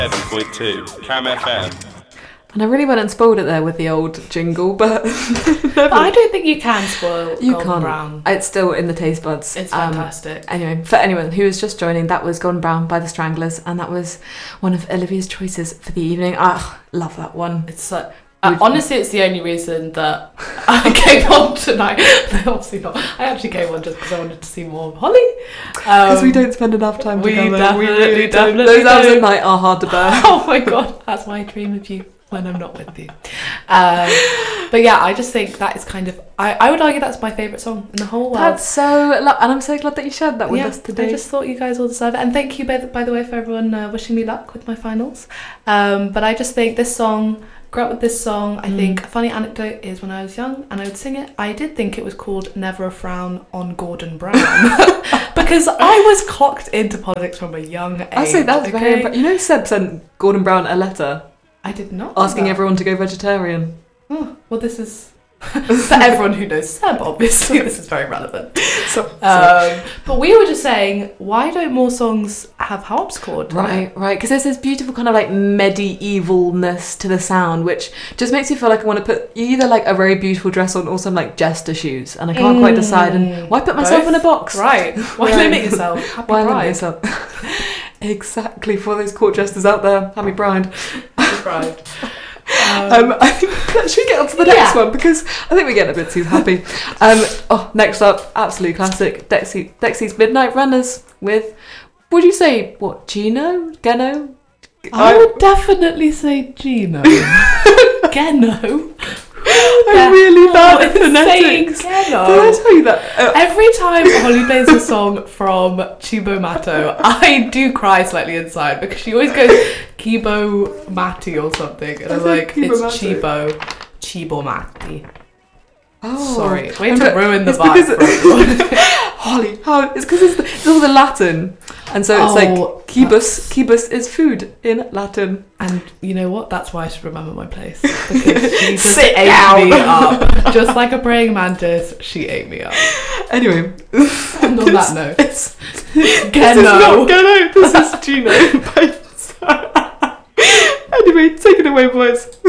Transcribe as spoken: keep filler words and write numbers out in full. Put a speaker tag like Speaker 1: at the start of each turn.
Speaker 1: seven point two Cam F M.
Speaker 2: And I really went and spoiled it there with the old jingle, but,
Speaker 3: but I don't think you can spoil
Speaker 2: you
Speaker 3: Golden
Speaker 2: can't.
Speaker 3: Brown.
Speaker 2: It's still in the taste buds.
Speaker 3: It's
Speaker 2: Um,
Speaker 3: fantastic.
Speaker 2: Anyway, for anyone who is just joining, that was Golden Brown by the Stranglers, and that was one of Olivia's choices for the evening. Ah, love that one.
Speaker 3: It's so, uh, honestly, it's the only reason that I came on tonight. No, obviously not. I actually came on just because I wanted to see more of Holly.
Speaker 2: Because
Speaker 3: Um,
Speaker 2: we don't spend enough time
Speaker 3: we
Speaker 2: together.
Speaker 3: definitely,
Speaker 2: we really don't.
Speaker 3: definitely
Speaker 2: Those hours
Speaker 3: do.
Speaker 2: at night are hard to bear.
Speaker 3: Oh my god, that's why I dream of you when I'm not with you. Um, but yeah, I just think that is kind of, I, I would argue that's my favourite song in the whole world.
Speaker 2: That's so, lo- and I'm so glad that you shared that with
Speaker 3: yeah,
Speaker 2: us today.
Speaker 3: I just thought you guys all deserve it. And thank you, by the, by the way, for everyone uh, wishing me luck with my finals. Um, but I just think this song, grew up with this song. I
Speaker 2: Mm.
Speaker 3: think a funny anecdote is when I was young and I would sing it, I did think it was called Never a Frown on Gordon Brown. Because I was clocked into politics from a young age.
Speaker 2: I say that's
Speaker 3: okay?
Speaker 2: very impre- You know, Seb sent Gordon Brown a letter
Speaker 3: I did not know
Speaker 2: asking
Speaker 3: that.
Speaker 2: everyone to go vegetarian.
Speaker 3: Oh, well, this is for everyone who knows Seb. Obviously, this is very relevant.
Speaker 2: So,
Speaker 3: Um, but we were just saying, why don't more songs have harpsichord?
Speaker 2: Right, right, because there's this beautiful kind of like medievalness to the sound, which just makes you feel like I want to put either like a very beautiful dress on or some like jester shoes, and I can't quite decide. And why put myself
Speaker 3: Both?
Speaker 2: in a box?
Speaker 3: Right. Why
Speaker 2: Right.
Speaker 3: limit yourself? Happy
Speaker 2: Why limit
Speaker 3: Pride.
Speaker 2: yourself? Exactly, for those court jesters out there, happy pride.
Speaker 3: Happy Pride.
Speaker 2: Um, I think should we get on to the next
Speaker 3: Yeah.
Speaker 2: one, because I think we're getting a bit too happy. Um, oh, next up, absolute classic, Dexy, Dexy's Midnight Runners with, would you say what, Gino, Geno?
Speaker 3: I would definitely say Gino. Geno.
Speaker 2: I'm really bad at
Speaker 3: Saying
Speaker 2: phonetics.
Speaker 3: Geno.
Speaker 2: Did I tell you that? Uh,
Speaker 3: Every time Holly plays a song from Chibo Matto, I do cry slightly inside because she always goes Kibo Matti or something, and I'm
Speaker 2: I
Speaker 3: like,
Speaker 2: think Kibo
Speaker 3: it's Chibo, Chibo Matti.
Speaker 2: oh,
Speaker 3: Sorry, way
Speaker 2: I'm
Speaker 3: to
Speaker 2: but-
Speaker 3: ruin the
Speaker 2: it's
Speaker 3: vibe
Speaker 2: because-
Speaker 3: for everyone.
Speaker 2: Holly, how? It's because it's, the- it's all the Latin, and so it's
Speaker 3: Oh,
Speaker 2: like kibus. Kibus is food in Latin.
Speaker 3: And you know what? That's why I should remember my place. Because she just
Speaker 2: Sit
Speaker 3: ate
Speaker 2: down.
Speaker 3: me up. Just like a praying mantis, she ate me up.
Speaker 2: Anyway,
Speaker 3: And on that note,
Speaker 2: it's
Speaker 3: Geno.
Speaker 2: This is not Geno. This is Gino. Anyway, take it away, boys.